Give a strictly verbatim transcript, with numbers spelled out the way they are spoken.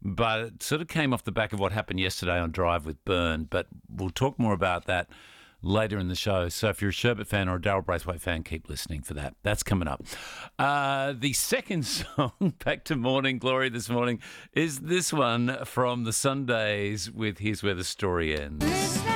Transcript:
but it sort of came off the back of what happened yesterday on Drive with Byrne. But we'll talk more about that later in the show. So if you're a Sherbet fan or a Daryl Braithwaite fan, keep listening for that. That's coming up. Uh, the second song, back to Morning Glory this morning, is this one from the Sundays with Here's Where the Story Ends.